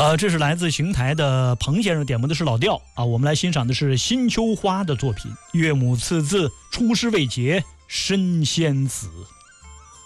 这是来自邢台的彭先生点播的是老调啊，我们来欣赏的是辛秋花的作品《岳母刺字出师未捷身先死》。